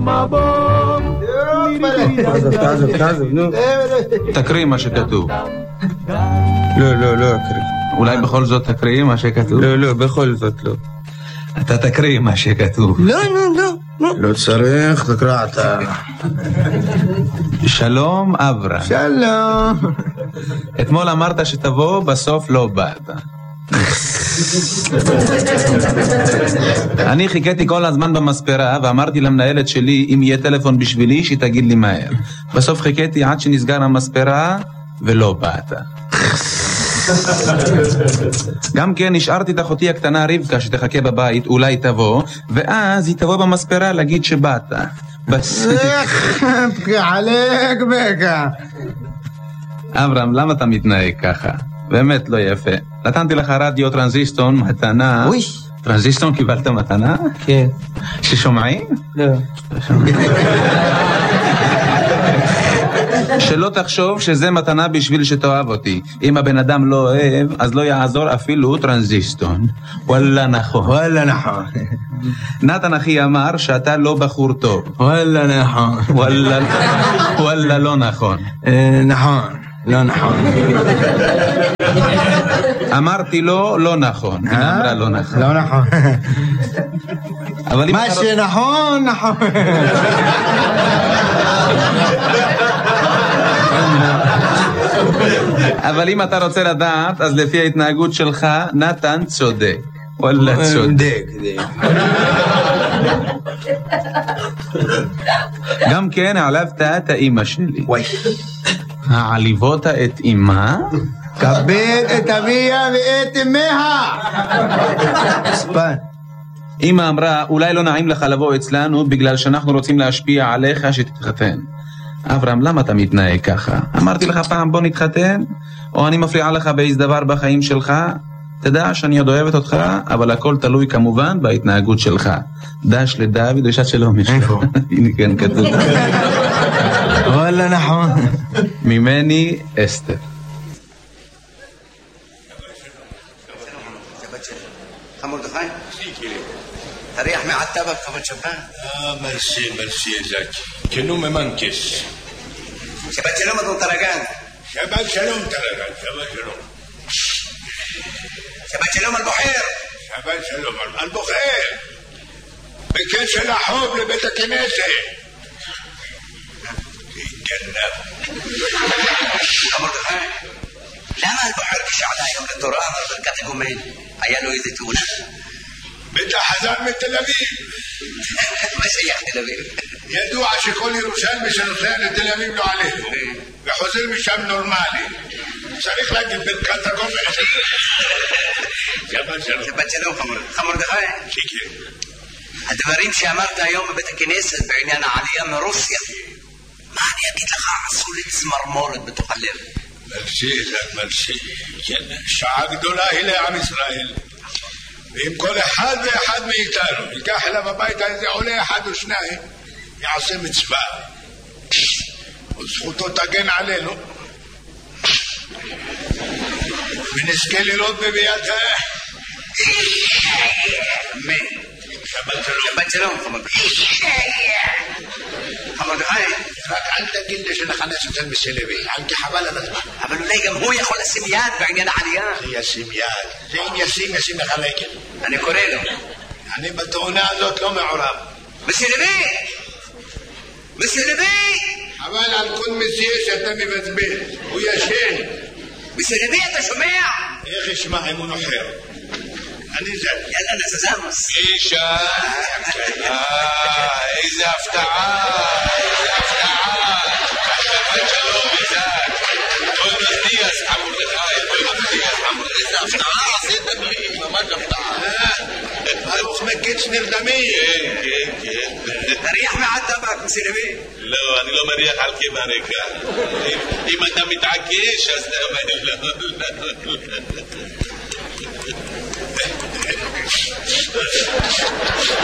תעזוב, נו. תקריא מה שכתוב. לא אקריא. אולי בכל זאת תקריא מה שכתוב? לא, בכל זאת לא. אתה תקריא מה שכתוב. לא. לא צריך, תקרא אתה. שלום אברהם. שלום. אתמול אמרת שתבוא, בסוף לא באת. אני חיכיתי כל הזמן במספרה ואמרתי למנהלת שלי אם יהיה טלפון בשבילי שתגיד לי מהר. בסוף חיכיתי עד שנסגר המספרה ולא באת. גם כן השארתי את אחותי הקטנה רבקה שתחכה בבית, אולי תבוא, ואז היא תבוא במספרה להגיד שבאת. עלק בקה. אברהם, למה אתה מתנהג ככה? באמת לא יפה. נתנתי לך רדיו טרנזיסטון מתנה. אוי. טרנזיסטון קיבלת מתנה? כן. ששומעים? לא. שלא תחשוב שזה מתנה בשביל שתאהב אותי. אם הבן אדם לא אוהב, אז לא יעזור אפילו טרנזיסטון. וואלה נכון. נתן אחי אמר שאתה לא בחור טוב. וואלה נכון. וואלה לא נכון. נכון. לא נכון. אמרתי לו לא נכון. היא אמרה לא נכון. לא נכון. אבל מה שנכון, נכון. אבל אם אתה רוצה לדעת, אז לפי ההתנהגות שלך, נתן צודק. וואלה צודק. גם כן העלבת את האמא שלי. וואי. העליבות את אמא? כבד את אביה ואת אמיה. ספן. אמא אמרה, אולי לא נעים לך לבוא אצלנו בגלל שאנחנו רוצים להשפיע עליך שתתחתן. אברהם, למה אתה מתנהג ככה? אמרתי לך פעם בוא נתחתן? או אני מפריעה לך באיזה דבר בחיים שלך? תדע שאני עוד אוהבת אותך, אבל הכל תלוי כמובן בהתנהגות שלך. דש לדוד ושת שלום. איפה? הנה כן כתוב. וואלה נכון. ממני אסתר. מردخاي تريح مع التبك كمان شبان ميرسي يا زكي كنو ممنكس شبان شلوم دون ترقان شبان شلوم ترقان شبان شلوم البحير شبان شلوم البخير بكنش لحوب لبيت الكنيسة يتجنب مردخاي لما البحر كشعدا يوم للدوران بركتكم مين عيالو يزيتون بيت حزان من تل أبيب ما شيخ تل أبيب يدوع شكون يروسال مش نصير تل أبيب له عليه بحزن مش هم نورمالي صريخ لك بركتكم شبان شلوم خمر دخاي شكرا الدبارين شامرتها يوم ببيت الكنيسة بعيني أنا عليا من روسيا ما أنا أكيد لك عصولة زمرمولد بتقلب ملسي شعب גדולה היא לעם ישראל ואם כל אחד ואחד מאיתנו ייקח אליו הביתה איזה עולה אחד או שניים יעשה מצווה וזכותו תגן עלינו ונזכה לראות בביאת אמן שבת שלום חמור דחי רק אל תגיד לי שנחנס אצל מסלבי ענקי חבל על הזמן אבל אולי גם הוא יכול לשים יד בעניין העלייה זה ישים יד זה אם ישים לך רגל אני קורא לו אני בתאונה הזאת לא מעורב מסלבי חבל על כל מסיע שאתה מבזבז הוא ישן מסלבי אתה שומע? איך ישמע אם הוא נוחר אני זל יאללה נזזמוס אישה איזה הפתעה שבת שלום איזק כל מזניאס חמור לחי איזה הפתעה עשית לי ממש הפתעה ברוך מקיץ נרדמי כן תריח מעטבק מסלבי לא אני לא מריח על כברקה אם אתה מתעקש אז לא